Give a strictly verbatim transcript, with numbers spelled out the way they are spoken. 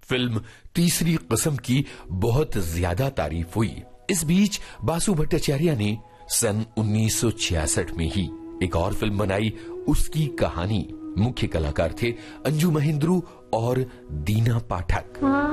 Film तीसरी किस्म की बहुत ज्यादा तारीफ हुई। इस बीच बासु भट्टाचार्य ने सन उन्नीस सौ छियासठ में ही एक और फिल्म बनाई। उसकी कहानी मुख्य कलाकार थे अंजू महेंद्रू और दीना पाठक।